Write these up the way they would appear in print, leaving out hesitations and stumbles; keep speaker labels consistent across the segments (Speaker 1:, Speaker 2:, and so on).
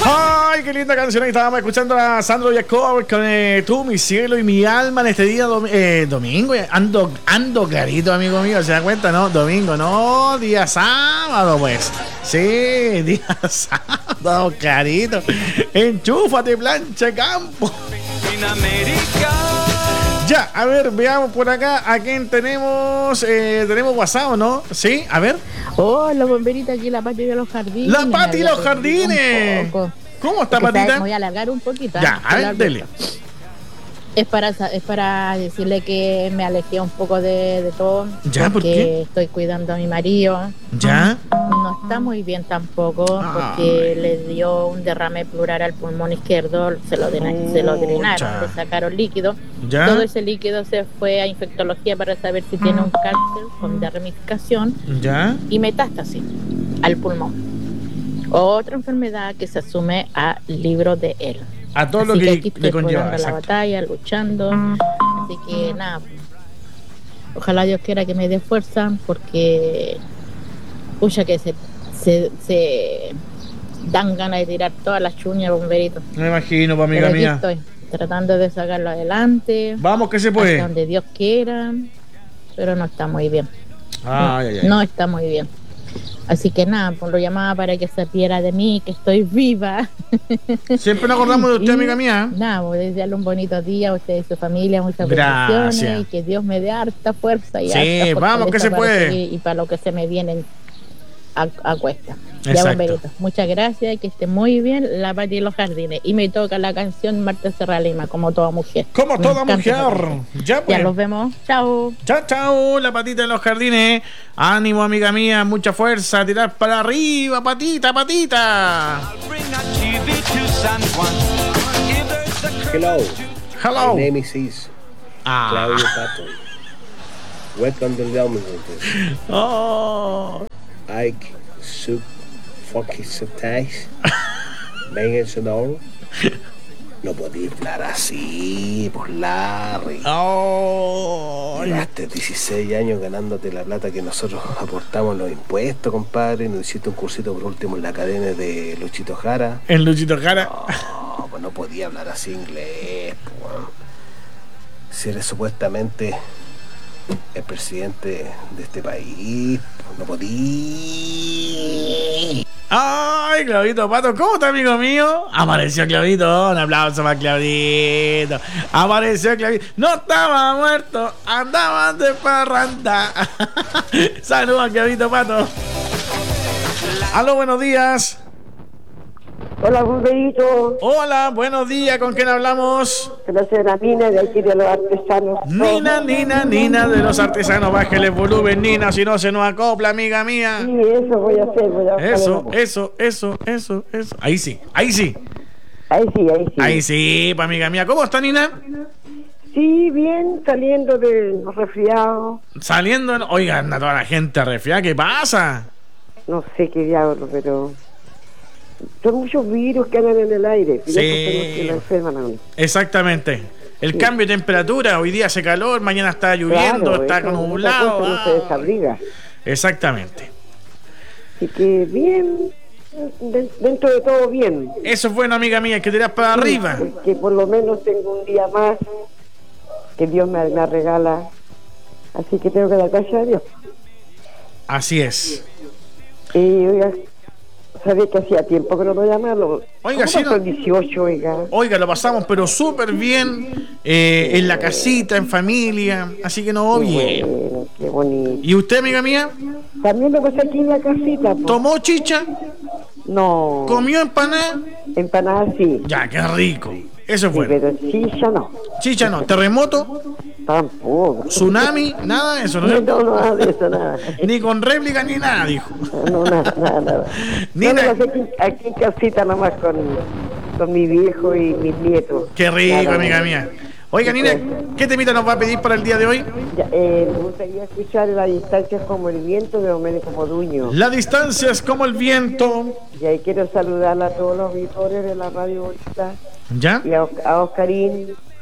Speaker 1: Ay, qué linda canción. Ahí estábamos escuchando a Sandro Jacob con Tú, mi cielo y mi alma en este día domingo. Ando clarito, amigo mío. ¿Se da cuenta? No, domingo, no, día sábado, pues. Sí, día sábado, clarito. Enchúfate, plancha, campo. Ya, a ver, veamos por acá a quién tenemos. Tenemos WhatsApp, ¿no? Sí, a ver.
Speaker 2: Hola, bomberita, aquí la Pati de los Jardines.
Speaker 1: ¡La Pati de los Jardines! ¿Cómo está, Patita?
Speaker 2: Me voy a alargar un poquito.
Speaker 1: Ya, a ver, dele.
Speaker 2: Es para decirle que me alejé un poco de todo.
Speaker 1: ¿Ya? ¿Por qué?
Speaker 2: Estoy cuidando a mi marido.
Speaker 1: ¿Ya?
Speaker 2: No está muy bien tampoco, porque le dio un derrame pleural al pulmón izquierdo, se lo drenaron, le sacaron líquido.
Speaker 1: ¿Ya?
Speaker 2: Todo ese líquido se fue a infectología para saber si tiene un cáncer con ramificación.
Speaker 1: ¿Ya?
Speaker 2: Y metástasis al pulmón. Otra enfermedad que se asume al libro de él.
Speaker 1: A todo
Speaker 2: así
Speaker 1: lo que
Speaker 2: aquí
Speaker 1: le conlleva.
Speaker 2: la batalla, luchando. Así que nada, ojalá Dios quiera que me dé fuerza, porque pucha que se dan ganas de tirar todas las chuñas, bomberito.
Speaker 1: Me imagino, pues, amiga
Speaker 2: pero aquí
Speaker 1: mía.
Speaker 2: estoy tratando de sacarlo adelante.
Speaker 1: Vamos que se puede.
Speaker 2: Hasta donde Dios quiera, pero no está muy bien.
Speaker 1: Ay.
Speaker 2: No está muy bien. Así que nada, pues lo llamaba para que supiera de mí, que estoy viva.
Speaker 1: Siempre nos acordamos de usted, amiga mía.
Speaker 2: Nada, pues desearle un bonito día a usted y su familia, muchas bendiciones, y que Dios me dé harta fuerza y
Speaker 1: sí, vamos que se puede.
Speaker 2: Y para lo que se me viene a cuesta.
Speaker 1: Exacto.
Speaker 2: Ya, bomberitos. Muchas gracias, que esté muy bien, la Pati de los Jardines. Y me toca la canción Marta Serra Lima, como toda mujer.
Speaker 1: Como toda mujer. Ya, pues.
Speaker 2: Ya los vemos. Chao.
Speaker 1: Chao, la Patita de los Jardines. Ánimo, amiga mía, mucha fuerza. Tirar para arriba, patita.
Speaker 3: Hello. My name is Claudio Patton. Welcome to the Almond.
Speaker 1: Oh.
Speaker 3: Ike Sub Fucking Subtais. Venga, sonoro. No podía hablar así, por Larry. Llevaste 16 años ganándote la plata que nosotros aportamos los impuestos, compadre. Nos hiciste un cursito por último en la academia de Luchito Jara.
Speaker 1: ¿En Luchito Jara?
Speaker 3: No, pues no podía hablar así inglés, pues. Si eres supuestamente el presidente de este país, pues no podía.
Speaker 1: Ay, Claudito Pato, ¿cómo está, amigo mío? Apareció Claudito, un aplauso para Claudito. Apareció Claudito, no estaba muerto, andaba de parranda. Saludos a Claudito Pato. Aló, buenos días.
Speaker 4: Hola, bomberito.
Speaker 1: Hola, buenos días, ¿con quién hablamos?
Speaker 4: La señora Nina, de aquí de los artesanos.
Speaker 1: Nina, de los artesanos, bájale el volumen, Nina, si no se nos acopla, amiga mía.
Speaker 4: Sí, eso voy a hacer,
Speaker 1: Eso. Ahí sí. Ahí sí, pa' amiga mía. ¿Cómo está, Nina?
Speaker 4: Sí, bien, saliendo de los resfriados.
Speaker 1: Oiga, anda toda la gente resfriada, ¿qué pasa?
Speaker 4: No sé qué diablo, pero son muchos virus que andan en el aire.
Speaker 1: Sí.
Speaker 4: Que la enferman a uno.
Speaker 1: Exactamente. El cambio de temperatura, hoy día hace calor, mañana está lloviendo,
Speaker 4: claro,
Speaker 1: está nublado.
Speaker 4: No se desabriga.
Speaker 1: Exactamente.
Speaker 4: Así que bien, dentro de todo bien.
Speaker 1: Eso es bueno, amiga mía, que te das para arriba.
Speaker 4: Que por lo menos tengo un día más que Dios me regala. Así que tengo que dar gracias a Dios.
Speaker 1: Así es.
Speaker 4: Y oiga, sabía que hacía tiempo que no me llamarlo.
Speaker 1: Oiga, sí,
Speaker 4: no. 18,
Speaker 1: oiga, lo pasamos pero súper bien, en la casita, en familia, así que no, bien.
Speaker 4: Bueno, qué bonito.
Speaker 1: ¿Y usted, amiga mía?
Speaker 4: También lo pasé aquí en la casita. Pues.
Speaker 1: ¿Tomó chicha?
Speaker 4: No.
Speaker 1: ¿Comió empanada?
Speaker 4: Empanada sí.
Speaker 1: Ya, qué rico. Eso es bueno.
Speaker 4: Pero chicha no.
Speaker 1: Chicha no. ¿Terremoto?
Speaker 4: Tampoco.
Speaker 1: ¿Tsunami? Nada de eso, ¿no?
Speaker 4: No, nada de eso, nada.
Speaker 1: Ni con réplica ni nada, dijo.
Speaker 4: No, nada.
Speaker 1: Nina.
Speaker 4: No, lo pasé aquí en casita nomás con mi viejo y mis nietos.
Speaker 1: Qué rico, amiga mía. Oiga, Nina, ¿qué temita nos va a pedir para el día de hoy?
Speaker 4: Me gustaría escuchar La distancia es como el viento de Domenico Moduño.
Speaker 1: La distancia es como el viento.
Speaker 4: Y ahí quiero saludar a todos los auditores de la radio ahorita.
Speaker 1: ¿Ya?
Speaker 4: Y a Oscarín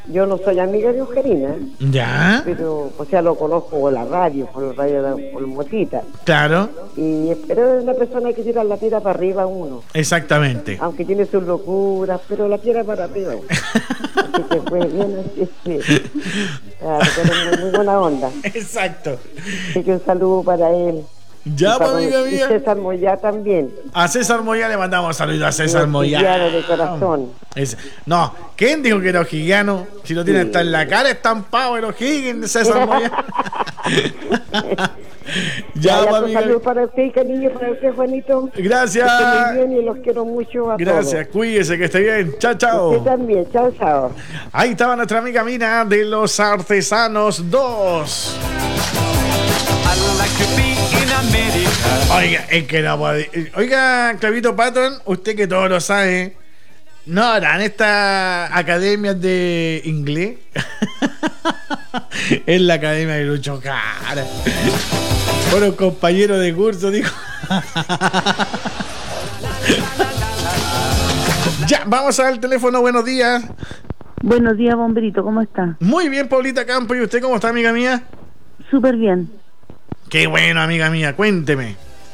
Speaker 4: yo no soy amiga de Eugenina,
Speaker 1: ¿Ya?
Speaker 4: pero, o sea, lo conozco por la radio, por Motita.
Speaker 1: Claro,
Speaker 4: Pero es una persona que tira la tira para arriba a uno.
Speaker 1: exactamente.
Speaker 4: Aunque tiene sus locuras, pero la tira para arriba. Así que fue bien, así que, claro, pero muy buena onda.
Speaker 1: Exacto.
Speaker 4: Así que un saludo para él.
Speaker 1: Ya,
Speaker 4: Y para
Speaker 1: amiga
Speaker 4: y
Speaker 1: mía.
Speaker 4: César Moyá también.
Speaker 1: A César Moya le mandamos saludos a César Moya.
Speaker 4: Moyá. De corazón.
Speaker 1: No, ¿quién dijo que era O'Higgins? Si lo tiene hasta en la cara estampado el O'Higgins de César Moya. Ya,
Speaker 4: pues,
Speaker 1: amiga.
Speaker 4: saludos para usted, cariño, para usted, Juanito.
Speaker 1: Gracias.
Speaker 4: Que esté muy bien y los quiero mucho a
Speaker 1: Gracias, cuídese, que esté bien. Chao,
Speaker 4: todos.
Speaker 1: chao.
Speaker 4: Usted también, chao, chao.
Speaker 1: Ahí estaba nuestra amiga Mina de los Artesanos 2. Oiga, es que no puede. Oiga, Clavito Patton, usted que todo lo sabe, ¿no harán estas academias de inglés? Es la academia de Lucho Cara. Bueno, compañero de curso, dijo. Ya, vamos al teléfono, buenos días.
Speaker 5: Buenos días, Bomberito, ¿cómo está?
Speaker 1: Muy bien, Paulita Campo, ¿y usted cómo está, amiga mía?
Speaker 5: Súper bien.
Speaker 1: Qué bueno, amiga mía, cuénteme.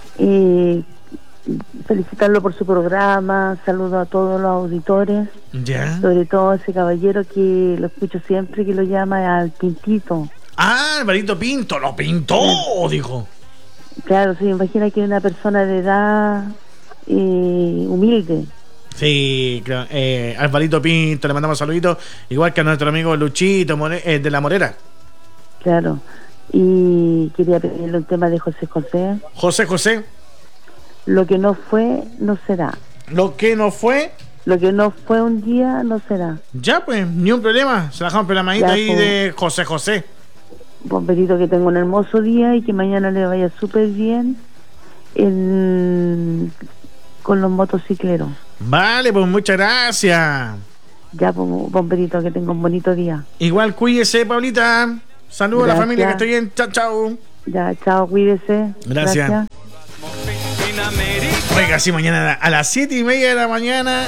Speaker 5: Felicitarlo por su programa, saludo a todos los auditores,
Speaker 1: Ya.
Speaker 5: sobre todo a ese caballero que lo escucho siempre, que lo llama al Pintito.
Speaker 1: Ah, Alvarito Pinto, lo pintó, dijo.
Speaker 5: Claro, se imagina que es una persona de edad humilde.
Speaker 1: Sí, claro, Alvarito Pinto, le mandamos saluditos, igual que a nuestro amigo Luchito de la Morera.
Speaker 5: Claro. Y quería pedirle un tema de José José.
Speaker 1: José José,
Speaker 5: Lo que no fue, no será.
Speaker 1: lo que no fue,
Speaker 5: Lo que no fue un día, no será.
Speaker 1: ya pues, ni un problema. Se la dejamos programadita
Speaker 5: Ya,
Speaker 1: ahí
Speaker 5: pues.
Speaker 1: de José José.
Speaker 5: Bomberito, que tenga un hermoso día y que mañana le vaya súper bien con los motocicleros.
Speaker 1: Vale, pues muchas gracias.
Speaker 5: Ya, Bomberito, que tenga un bonito día.
Speaker 1: Igual cuídese, Paulita. Saludos a la
Speaker 5: Gracias.
Speaker 1: familia, que esté bien. Chao, chao.
Speaker 5: Ya, chao, cuídese.
Speaker 1: Gracias. Oiga, sí, mañana a las 7:30 de la mañana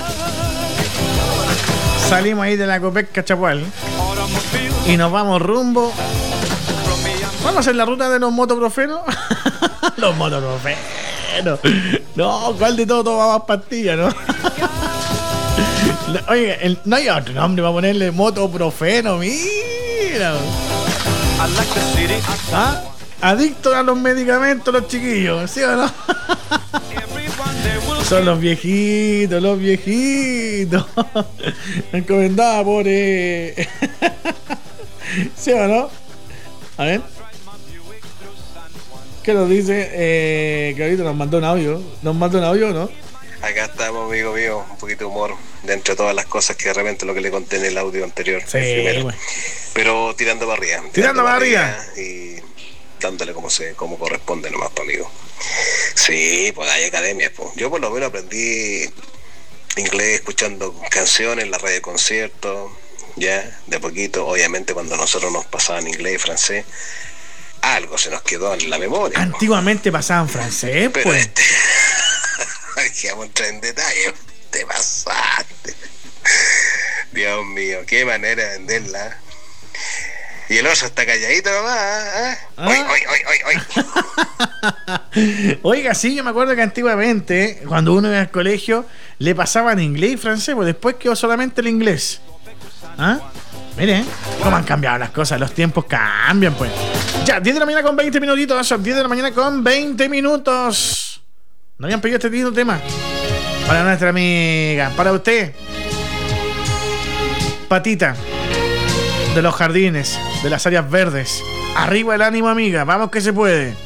Speaker 1: salimos ahí de la Copec Chapual y nos vamos rumbo. Vamos a hacer la ruta de los motoprofenos. Los motoprofenos. No, ¿cuál de todo va más pastillas, no? Oiga, no hay otro nombre para ponerle motoprofeno, mira. ¿Ah? Adictos a los medicamentos los chiquillos, ¿sí o no? Son los viejitos, encomendada por ¿sí o no? A ver. ¿Qué nos dice? Que ahorita nos mandó un audio. ¿Nos mandó un audio o no?
Speaker 3: Acá estamos, amigo mío, un poquito de humor dentro de todas las cosas que de repente lo que le conté en el audio anterior.
Speaker 1: Sí,
Speaker 3: el primero.
Speaker 1: bueno.
Speaker 3: Pero tirando para arriba.
Speaker 1: Tirando para arriba.
Speaker 3: Y dándole como corresponde nomás, pa' amigo. Sí, pues hay academias, pues. Yo por lo menos aprendí inglés escuchando canciones en la radio conciertos, ya, de a poquito. Obviamente cuando nosotros nos pasaban inglés y francés, algo se nos quedó en la memoria.
Speaker 1: Antiguamente pasaban francés,
Speaker 3: Pero
Speaker 1: pues.
Speaker 3: Dejamos entrar en detalle. Te pasaste. Dios mío, qué manera de venderla. Y el oso está calladito nomás, ¿eh? Oy.
Speaker 1: Oiga, sí, yo me acuerdo que antiguamente, cuando uno iba al colegio, le pasaban inglés y francés, pues después quedó solamente el inglés. ¿Ah? Mire, cómo han cambiado las cosas, los tiempos cambian, pues. Ya, 10 de la mañana con 20 minutitos, 10 de la mañana con 20 minutos. No habían pedido este lindo tema. Para nuestra amiga, para usted. Patita, de los jardines, de las áreas verdes. Arriba el ánimo, amiga, vamos que se puede.